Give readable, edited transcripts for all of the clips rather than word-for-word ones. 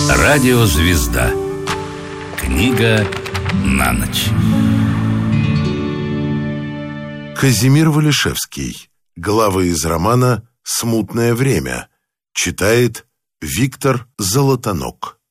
Радиозвезда. Книга на ночь. Казимир Валишевский. Главы из романа «Смутное время». Читает Виктор Золотонок.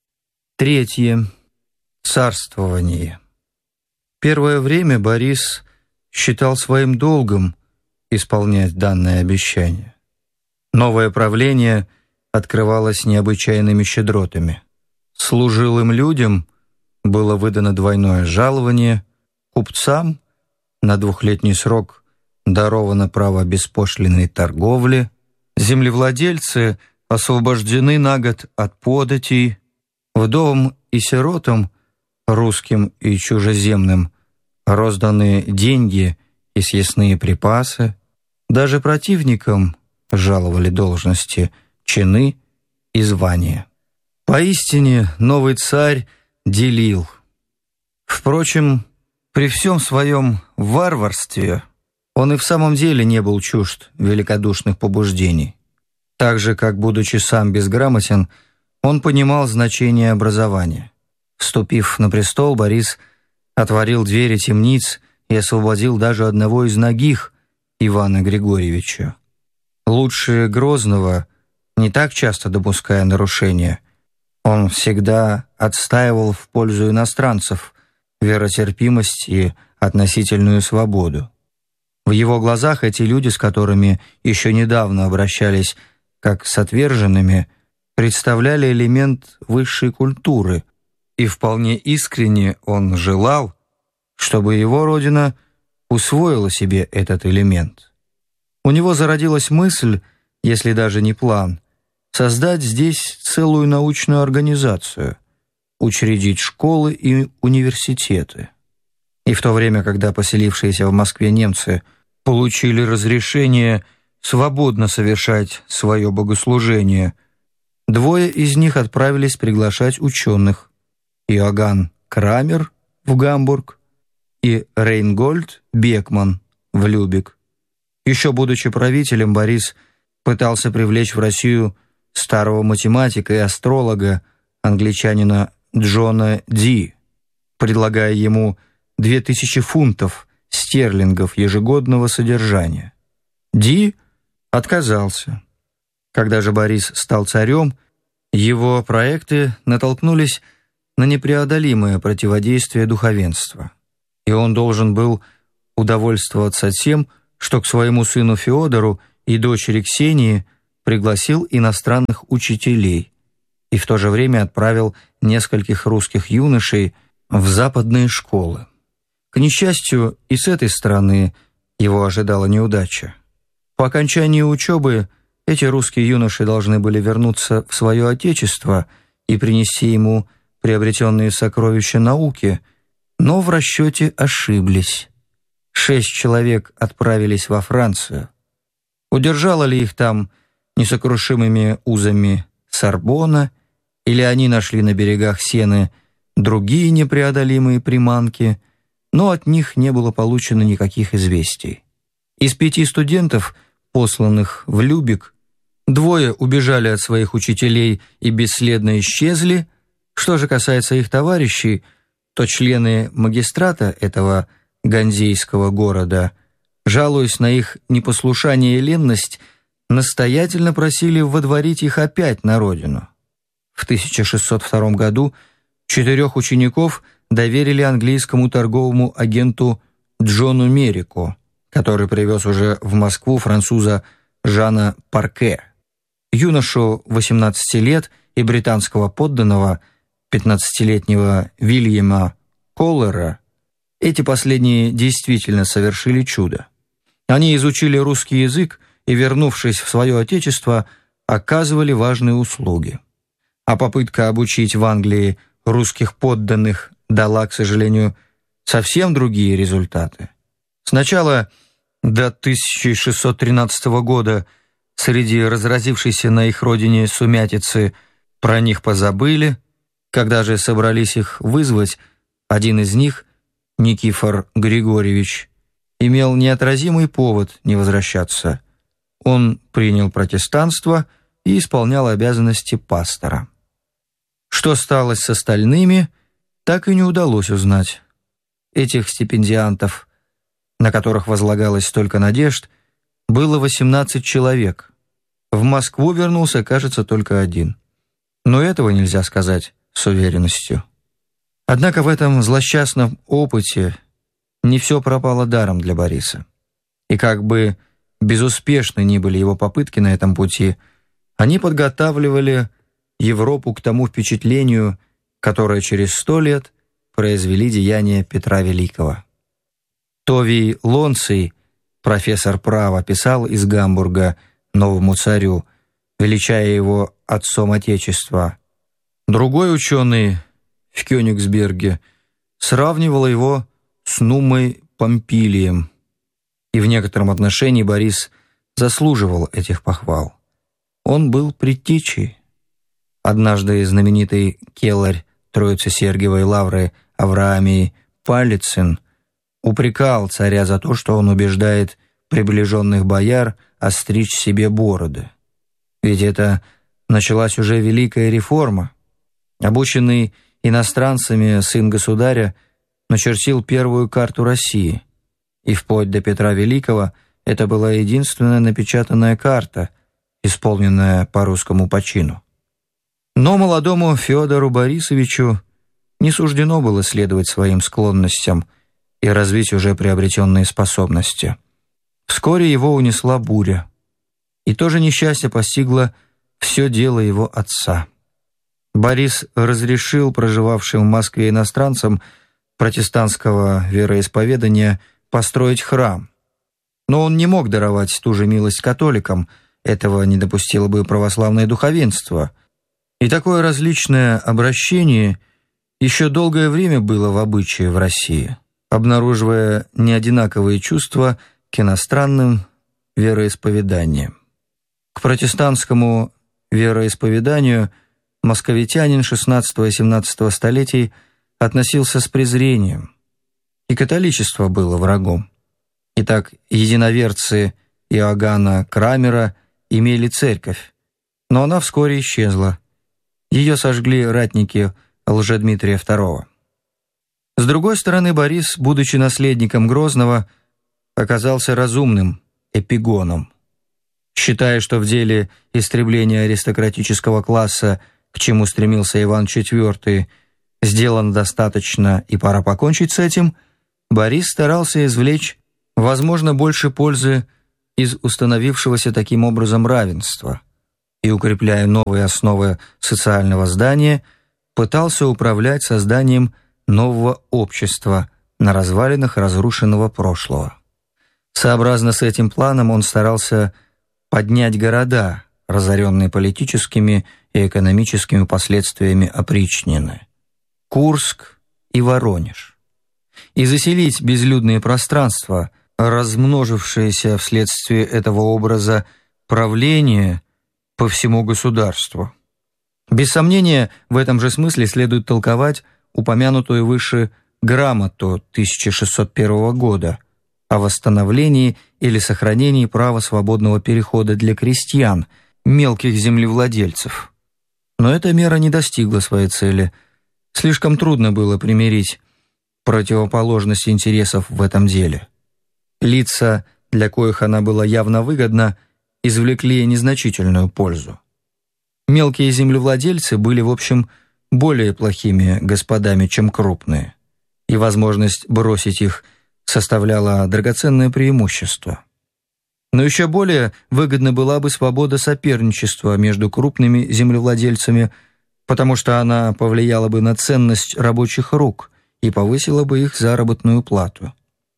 3. Царствование. Первое время Борис считал своим долгом исполнять данное обещание. Новое правление открывалось необычайными щедротами. Служилым людям было выдано двойное жалование, купцам на 2-летний срок даровано право беспошлинной торговли, землевладельцы освобождены на год от податей, вдовам и сиротам, русским и чужеземным, розданы деньги и съестные припасы, даже противникам жаловали должности, чины и звания. Поистине новый царь делил. Впрочем, при всем своем варварстве он и в самом деле не был чужд великодушных побуждений. Так же, как, будучи сам безграмотен, он понимал значение образования. Вступив на престол, Борис отворил двери темниц и освободил даже одного из нагих, Ивана Григорьевича. Лучше Грозного, не так часто допуская нарушения, он всегда отстаивал в пользу иностранцев веротерпимость и относительную свободу. В его глазах эти люди, с которыми еще недавно обращались как с отверженными, представляли элемент высшей культуры, и вполне искренне он желал, чтобы его родина усвоила себе этот элемент. У него зародилась мысль, если даже не план, создать здесь целую научную организацию, учредить школы и университеты. И в то время, когда поселившиеся в Москве немцы получили разрешение свободно совершать свое богослужение, 2 из них отправились приглашать ученых: Иоганн Крамер в Гамбург и Рейнгольд Бекман в Любек. Еще будучи правителем, Борис пытался привлечь в Россию старого математика и астролога, англичанина Джона Ди, предлагая ему 2000 фунтов стерлингов ежегодного содержания. Ди отказался. Когда же Борис стал царем, его проекты натолкнулись на непреодолимое противодействие духовенства, и он должен был удовольствоваться тем, что к своему сыну Феодору и дочери Ксении пригласил иностранных учителей и в то же время отправил нескольких русских юношей в западные школы. К несчастью, и с этой стороны его ожидала неудача. По окончании учебы эти русские юноши должны были вернуться в свое отечество и принести ему приобретенные сокровища науки, но в расчете ошиблись. 6 человек отправились во Францию. Удержала ли их там несокрушимыми узами Сорбонна, или они нашли на берегах Сены другие непреодолимые приманки, но от них не было получено никаких известий. Из 5 студентов, посланных в Любек, 2 убежали от своих учителей и бесследно исчезли. Что же касается их товарищей, то члены магистрата этого ганзейского города, жалуясь на их непослушание и ленность, настоятельно просили водворить их опять на родину. В 1602 году 4 учеников доверили английскому торговому агенту Джону Мерику, который привез уже в Москву француза Жана Парке. Юношу 18 лет и британского подданного 15-летнего Вильяма Коллера эти последние действительно совершили чудо. Они изучили русский язык и, вернувшись в свое отечество, оказывали важные услуги. А попытка обучить в Англии русских подданных дала, к сожалению, совсем другие результаты. Сначала до 1613 года среди разразившейся на их родине сумятицы про них позабыли. Когда же собрались их вызвать, один из них, Никифор Григорьевич, имел неотразимый повод не возвращаться. Он принял протестанство и исполнял обязанности пастора. Что стало с остальными, так и не удалось узнать. Этих стипендиантов, на которых возлагалось столько надежд, было 18 человек. В Москву вернулся, кажется, только один. Но этого нельзя сказать с уверенностью. Однако в этом злосчастном опыте не все пропало даром для Бориса. И как бы безуспешны ни были его попытки на этом пути, они подготавливали Европу к тому впечатлению, которое через 100 лет произвели деяния Петра Великого. Товий Лонций, профессор права, писал из Гамбурга новому царю, величая его отцом Отечества. Другой ученый в Кёнигсберге сравнивал его с Нумой Помпилием, и в некотором отношении Борис заслуживал этих похвал. Он был предтечей. Однажды знаменитый келарь Троице-Сергиевой лавры Авраамий Палицын упрекал царя за то, что он убеждает приближенных бояр остричь себе бороды. Ведь это началась уже великая реформа. Обученный иностранцами сын государя начертил первую карту России, и вплоть до Петра Великого это была единственная напечатанная карта, исполненная по русскому почину. Но молодому Федору Борисовичу не суждено было следовать своим склонностям и развить уже приобретенные способности. Вскоре его унесла буря, и то же несчастье постигло все дело его отца. Борис разрешил проживавшим в Москве иностранцам протестантского вероисповедания построить храм. Но он не мог даровать ту же милость католикам, этого не допустило бы православное духовенство. И такое различное обращение еще долгое время было в обычае в России, обнаруживая неодинаковые чувства к иностранным вероисповеданиям. К протестантскому вероисповеданию московитянин XVI и XVII столетий относился с презрением, и католичество было врагом. Итак, единоверцы Иоганна Крамера имели церковь, но она вскоре исчезла. Ее сожгли ратники Лжедмитрия II. С другой стороны, Борис, будучи наследником Грозного, оказался разумным эпигоном. Считая, что в деле истребления аристократического класса, к чему стремился Иван IV, сделано достаточно и пора покончить с этим, Борис старался извлечь, возможно, больше пользы из установившегося таким образом равенства и, укрепляя новые основы социального здания, пытался управлять созданием нового общества на развалинах разрушенного прошлого. Сообразно с этим планом он старался поднять города, разоренные политическими и экономическими последствиями опричнины, Курск и Воронеж, и заселить безлюдные пространства, размножившиеся вследствие этого образа правления по всему государству. Без сомнения, в этом же смысле следует толковать упомянутую выше грамоту 1601 года о восстановлении или сохранении права свободного перехода для крестьян, мелких землевладельцев. Но эта мера не достигла своей цели. Слишком трудно было примирить противоположности интересов в этом деле. Лица, для коих она была явно выгодна, извлекли незначительную пользу. Мелкие землевладельцы были, в общем, более плохими господами, чем крупные, и возможность бросить их составляла драгоценное преимущество. Но еще более выгодна была бы свобода соперничества между крупными землевладельцами, потому что она повлияла бы на ценность рабочих рук и повысила бы их заработную плату.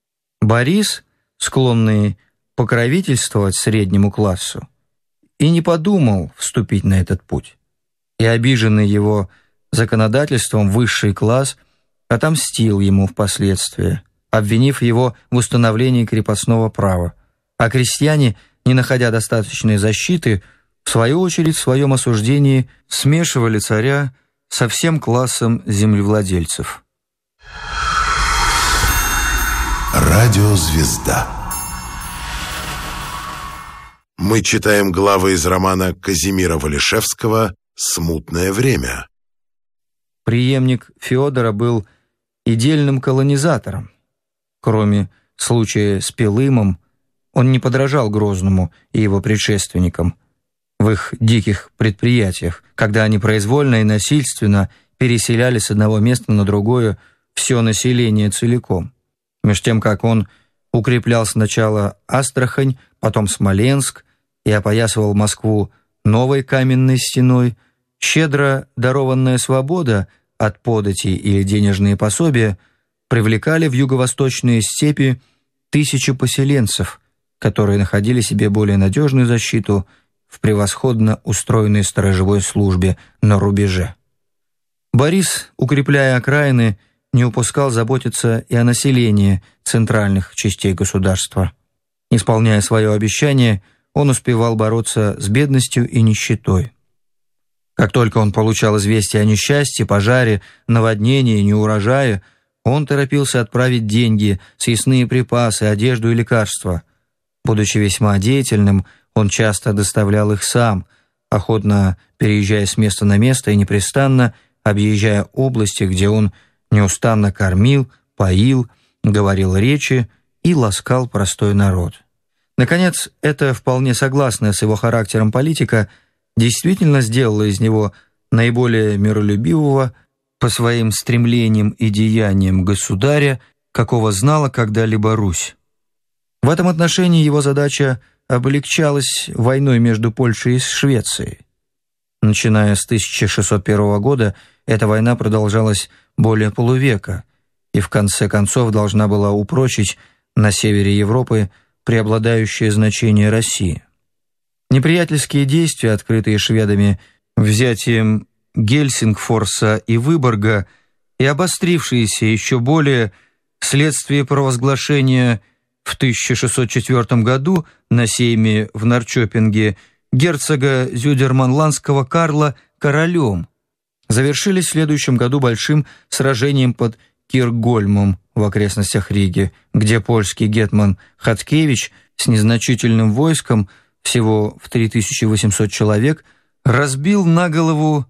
Борис, склонный покровительствовать среднему классу, и не подумал вступить на этот путь. И обиженный его законодательством высший класс отомстил ему впоследствии, обвинив его в установлении крепостного права, а крестьяне, не находя достаточной защиты, в свою очередь в своем осуждении смешивали царя со всем классом землевладельцев. Радиозвезда. Мы читаем главы из романа Казимира Валишевского «Смутное время». преемник Феодора был идеальным колонизатором. Кроме случая с Пилымом, он не подражал Грозному и его предшественникам в их диких предприятиях, когда они произвольно и насильственно переселяли с одного места на другое все население целиком. Меж тем, как он укреплял сначала Астрахань, потом Смоленск и опоясывал Москву новой каменной стеной, щедро дарованная свобода от податей или денежные пособия привлекали в юго-восточные степи тысячи поселенцев, которые находили себе более надежную защиту в превосходно устроенной сторожевой службе на рубеже. Борис, укрепляя окраины, не упускал заботиться и о населении центральных частей государства. Исполняя свое обещание, он успевал бороться с бедностью и нищетой. Как только он получал известие о несчастье, пожаре, наводнении, неурожае, он торопился отправить деньги, съестные припасы, одежду и лекарства. Будучи весьма деятельным, он часто доставлял их сам, охотно переезжая с места на место и непрестанно объезжая области, где он неустанно кормил, поил, говорил речи и ласкал простой народ. Наконец, эта вполне согласная с его характером политика действительно сделала из него наиболее миролюбивого по своим стремлениям и деяниям государя, какого знала когда-либо Русь. В этом отношении его задача облегчалась войной между Польшей и Швецией. Начиная с 1601 года, эта война продолжалась более полувека и в конце концов должна была упрочить на севере Европы преобладающее значение России. Неприятельские действия, открытые шведами взятием Гельсингфорса и Выборга, и обострившиеся еще более вследствие провозглашения в 1604 году на сейме в Норрчопинге герцога Зюдерманландского Карла королем, завершились в следующем году большим сражением под Киргольмом в окрестностях Риги, где польский гетман Хаткевич с незначительным войском, всего в 3800 человек, разбил на голову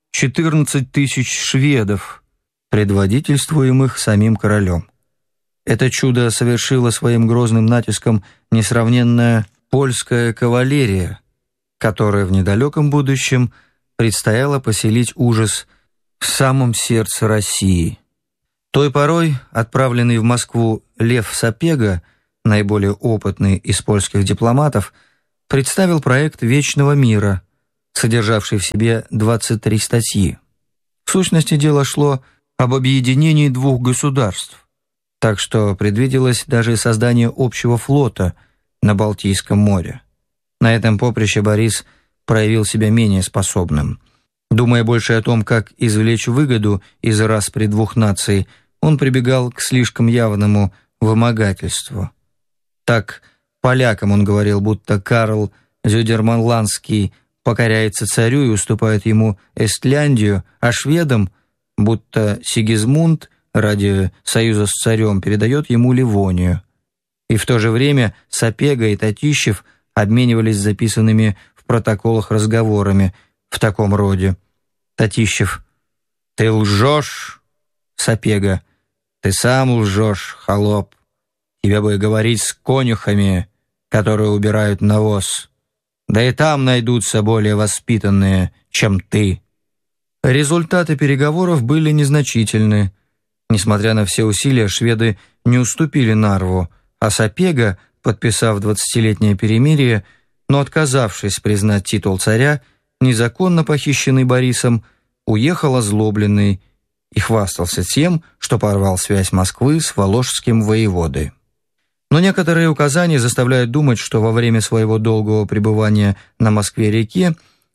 14 тысяч шведов, предводительствуемых самим королем. Это чудо совершило своим грозным натиском несравненная польская кавалерия, которая в недалеком будущем предстояло поселить ужас в самом сердце России. Той порой отправленный в Москву Лев Сапега, наиболее опытный из польских дипломатов, представил проект Вечного мира, содержавший в себе 23 статьи. В сущности, дело шло об объединении двух государств, так что предвиделось даже создание общего флота на Балтийском море. На этом поприще Борис проявил себя менее способным. Думая больше о том, как извлечь выгоду из распри двух наций, он прибегал к слишком явному вымогательству. Так полякам он говорил, будто Карл Зюдерманландский покоряется царю и уступает ему Эстляндию, а шведам, будто Сигизмунд ради союза с царем передает ему Ливонию. И в то же время Сапега и Татищев обменивались записанными в протоколах разговорами в таком роде. Татищев: «Ты лжешь, Сапега, ты сам лжешь, холоп. Тебе бы говорить с конюхами, которые убирают навоз. Да и там найдутся более воспитанные, чем ты». Результаты переговоров были незначительны. Несмотря на все усилия, шведы не уступили Нарву, а Сапега, подписав 20-летнее перемирие, но отказавшись признать титул царя, незаконно похищенный Борисом, уехал озлобленный и хвастался тем, что порвал связь Москвы с воложским воеводой. Но некоторые указания заставляют думать, что во время своего долгого пребывания на Москве-реке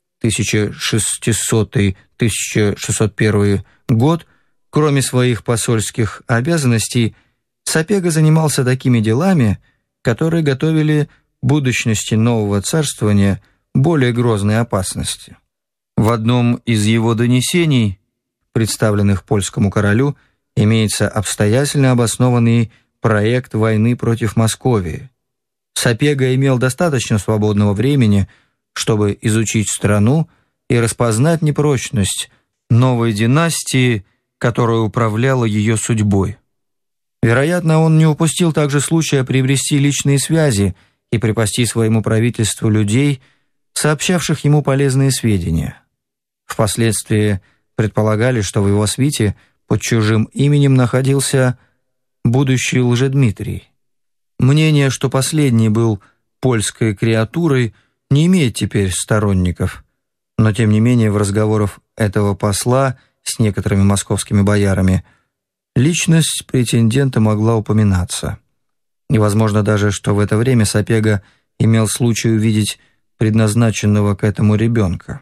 1600-1601 год, кроме своих посольских обязанностей, Сапега занимался такими делами, которые готовили будущности нового царствования более грозной опасности. В одном из его донесений, представленных польскому королю, имеется обстоятельно обоснованный проект войны против Московии. Сапега имел достаточно свободного времени, чтобы изучить страну и распознать непрочность новой династии, которая управляла ее судьбой. Вероятно, он не упустил также случая приобрести личные связи и припасти своему правительству людей, сообщавших ему полезные сведения. Впоследствии предполагали, что в его свите под чужим именем находился будущий Лжедмитрий. Мнение, что последний был польской креатурой, не имеет теперь сторонников, но тем не менее в разговорах этого посла с некоторыми московскими боярами личность претендента могла упоминаться. И возможно даже, что в это время Сапега имел случай увидеть предназначенного к этому ребенка.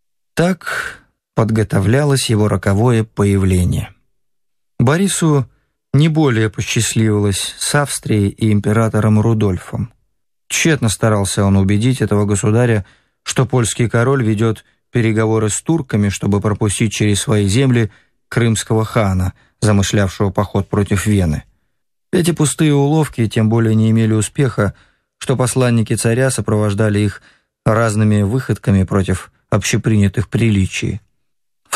Так подготовлялось его роковое появление. Борису не более посчастливилось с Австрией и императором Рудольфом. Тщетно старался он убедить этого государя, что польский король ведет переговоры с турками, чтобы пропустить через свои земли крымского хана, замышлявшего поход против Вены. Эти пустые уловки тем более не имели успеха, что посланники царя сопровождали их разными выходками против общепринятых приличий. В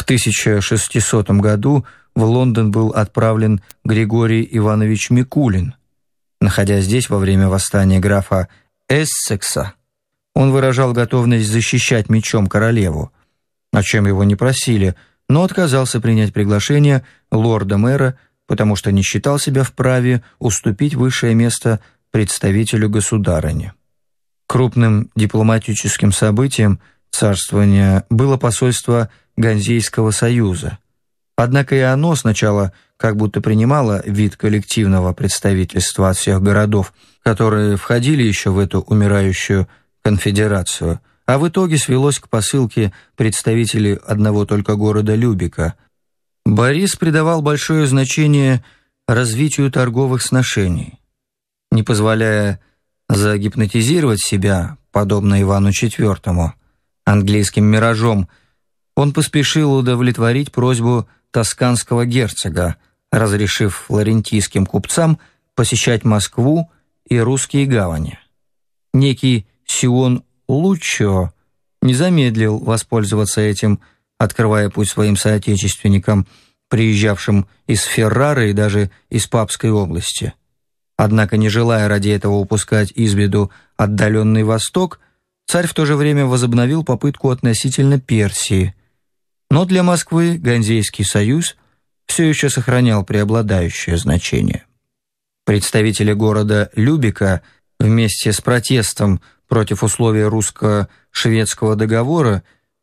1600 году в Лондон был отправлен Григорий Иванович Микулин. Находясь здесь во время восстания графа Эссекса, он выражал готовность защищать мечом королеву, о чем его не просили, но отказался принять приглашение лорда-мэра, потому что не считал себя вправе уступить высшее место представителю государыни. Крупным дипломатическим событием царствования было посольство Ганзейского союза. Однако и оно сначала как будто принимало вид коллективного представительства от всех городов, которые входили еще в эту умирающую конфедерацию, а в итоге свелось к посылке представителей одного только города Любека. Борис придавал большое значение развитию торговых сношений. Не позволяя загипнотизировать себя, подобно Ивану IV, английским миражом, он поспешил удовлетворить просьбу тосканского герцога, разрешив флорентийским купцам посещать Москву и русские гавани. Некий Сион Луччио не замедлил воспользоваться этим, открывая путь своим соотечественникам, приезжавшим из Феррары и даже из Папской области. Однако, не желая ради этого упускать из виду отдаленный Восток, царь в то же время возобновил попытку относительно Персии. Но для Москвы Ганзейский союз все еще сохранял преобладающее значение. Представители города Любека вместе с протестом против условий русско-шведского договора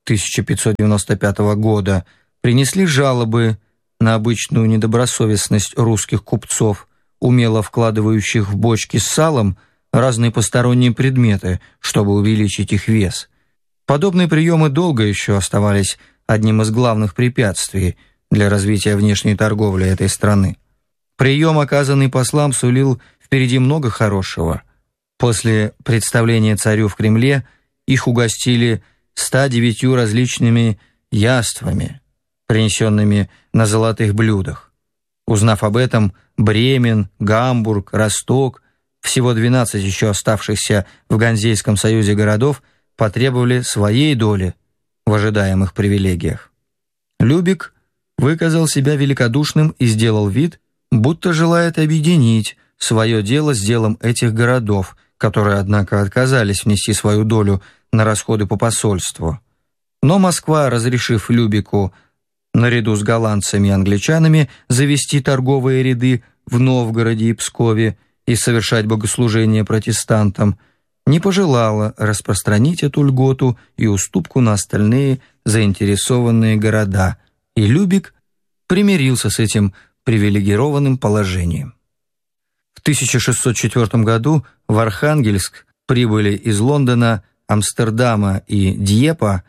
1595 года принесли жалобы на обычную недобросовестность русских купцов, умело вкладывающих в бочки с салом разные посторонние предметы, чтобы увеличить их вес. Подобные приемы долго еще оставались одним из главных препятствий для развития внешней торговли этой страны. Прием, оказанный послам, сулил впереди много хорошего. После представления царю в Кремле их угостили 109 различными яствами, принесенными на золотых блюдах. Узнав об этом, Бремен, Гамбург, Росток, всего 12 еще оставшихся в Ганзейском союзе городов, потребовали своей доли в ожидаемых привилегиях. Любек выказал себя великодушным и сделал вид, будто желает объединить свое дело с делом этих городов, которые, однако, отказались внести свою долю на расходы по посольству. Но Москва, разрешив Любеку наряду с голландцами и англичанами завести торговые ряды в Новгороде и Пскове и совершать богослужения протестантам, не пожелала распространить эту льготу и уступку на остальные заинтересованные города, и Любек примирился с этим привилегированным положением. В 1604 году в Архангельск прибыли из Лондона, Амстердама и Дьепа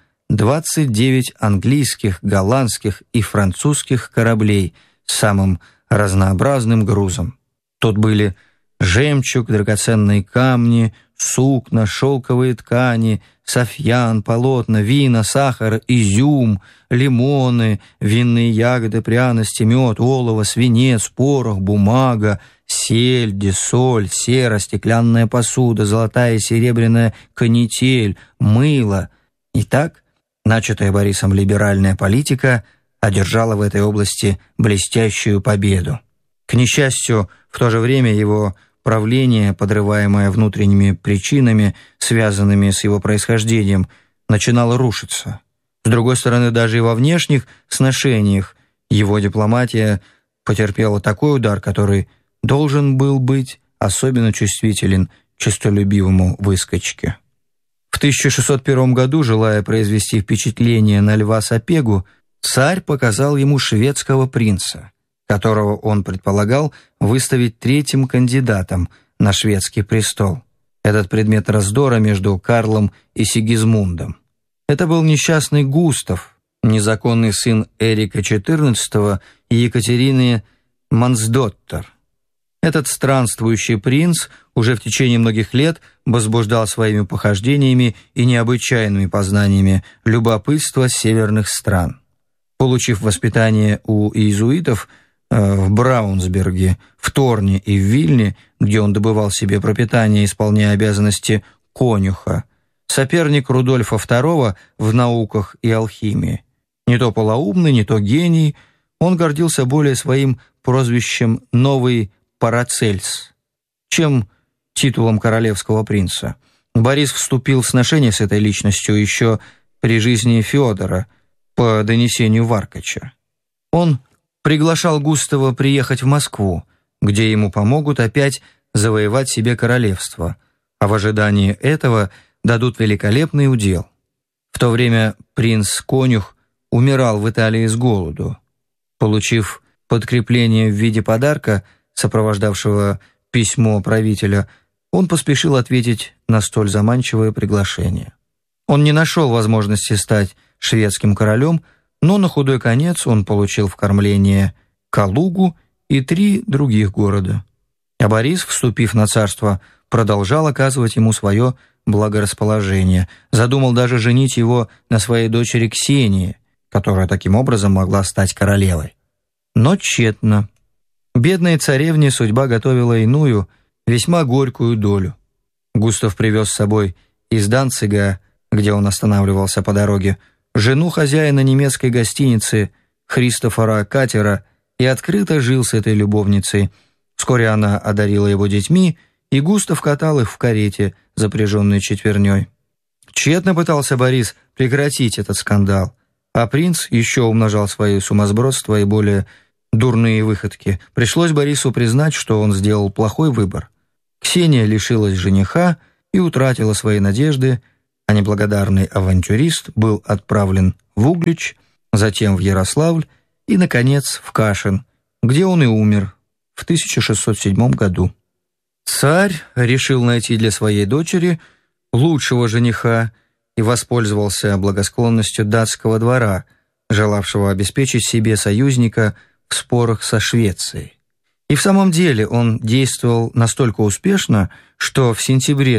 29 английских, голландских и французских кораблей с самым разнообразным грузом. Тут были жемчуг, драгоценные камни, сукна, шелковые ткани, софьян, полотна, вина, сахар, изюм, лимоны, винные ягоды, пряности, мед, олово, свинец, порох, бумага, сельдь, соль, сера, стеклянная посуда, золотая и серебряная канитель, мыло. Итак, начатая Борисом либеральная политика одержала в этой области блестящую победу. К несчастью, в то же время его правление, подрываемое внутренними причинами, связанными с его происхождением, начинало рушиться. С другой стороны, даже и во внешних сношениях его дипломатия потерпела такой удар, который должен был быть особенно чувствителен честолюбивому выскочке. В 1601 году, желая произвести впечатление на Льва Сапегу, царь показал ему шведского принца, которого он предполагал выставить третьим кандидатом на шведский престол. Этот предмет раздора между Карлом и Сигизмундом. Это был несчастный Густав, незаконный сын Эрика XIV и Екатерины Мансдоттер. Этот странствующий принц уже в течение многих лет возбуждал своими похождениями и необычайными познаниями любопытство северных стран. Получив воспитание у иезуитов в Браунсберге, в Торне и в Вильне, где он добывал себе пропитание, исполняя обязанности конюха, соперник Рудольфа II в науках и алхимии. Не то полоумный, не то гений, он гордился более своим прозвищем «Новый Парацельс», чем титулом королевского принца. Борис вступил в сношение с этой личностью еще при жизни Феодора по донесению Варкача. Он приглашал Густава приехать в Москву, где ему помогут опять завоевать себе королевство, а в ожидании этого дадут великолепный удел. В то время принц-конюх умирал в Италии с голоду. Получив подкрепление в виде подарка, сопровождавшего письмо правителя, он поспешил ответить на столь заманчивое приглашение. Он не нашел возможности стать шведским королем, но на худой конец он получил в кормление Калугу и 3 других города. А Борис, вступив на царство, продолжал оказывать ему свое благорасположение, задумал даже женить его на своей дочери Ксении, которая таким образом могла стать королевой. Но тщетно. Бедной царевне судьба готовила иную, весьма горькую долю. Густав привез с собой из Данцига, где он останавливался по дороге, жену хозяина немецкой гостиницы Христофора Катера и открыто жил с этой любовницей. Вскоре она одарила его детьми, и Густав катал их в карете, запряженной 4. Тщетно пытался Борис прекратить этот скандал, а принц еще умножал свои сумасбродства и более дурные выходки. Пришлось Борису признать, что он сделал плохой выбор. Ксения лишилась жениха и утратила свои надежды, а неблагодарный авантюрист был отправлен в Углич, затем в Ярославль и, наконец, в Кашин, где он и умер в 1607 году. Царь решил найти для своей дочери лучшего жениха и воспользовался благосклонностью датского двора, желавшего обеспечить себе союзника в спорах со Швецией. И в самом деле он действовал настолько успешно, что в сентябре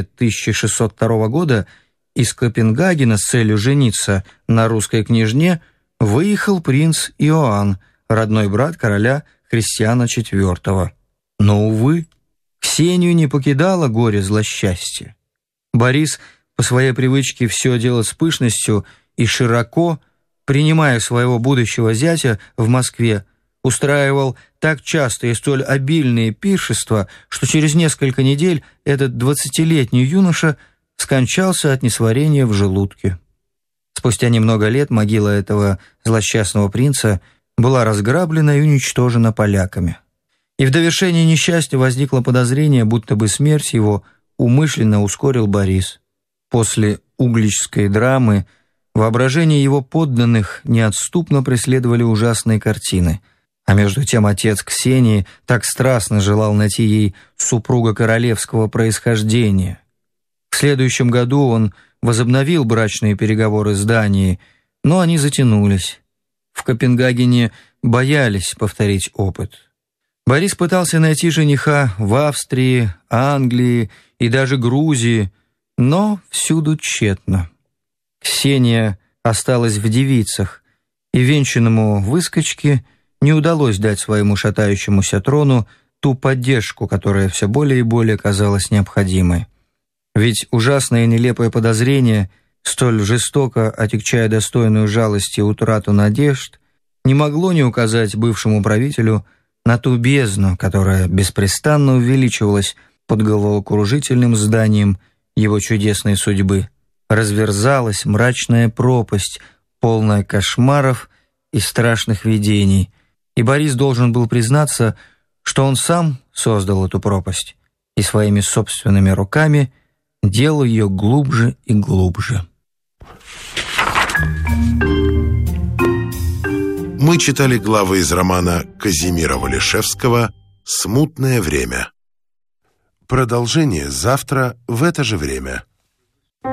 1602 года из Копенгагена с целью жениться на русской княжне выехал принц Иоанн, родной брат короля Христиана IV. Но, увы, Ксению не покидало горе злосчастья. Борис, по своей привычке все делать с пышностью и широко, принимая своего будущего зятя в Москве, устраивал так часто и столь обильные пиршества, что через несколько недель этот 20-летний юноша скончался от несварения в желудке. Спустя немного лет могила этого злосчастного принца была разграблена и уничтожена поляками. И в довершении несчастья возникло подозрение, будто бы смерть его умышленно ускорил Борис. После угличской драмы воображение его подданных неотступно преследовали ужасные картины, а между тем отец Ксении так страстно желал найти ей супруга королевского происхождения. В следующем году он возобновил брачные переговоры с Данией, но они затянулись. В Копенгагене боялись повторить опыт. Борис пытался найти жениха в Австрии, Англии и даже Грузии, но всюду тщетно. Ксения осталась в девицах, и венчанному выскочке не удалось дать своему шатающемуся трону ту поддержку, которая все более и более казалась необходимой. Ведь ужасное и нелепое подозрение, столь жестоко отягчая достойную жалости утрату надежд, не могло не указать бывшему правителю на ту бездну, которая беспрестанно увеличивалась под головокружительным зданием его чудесной судьбы. Разверзалась мрачная пропасть, полная кошмаров и страшных видений, и Борис должен был признаться, что он сам создал эту пропасть и своими собственными руками делал ее глубже и глубже. Мы читали главы из романа Казимира Валишевского «Смутное время». Продолжение завтра в это же время.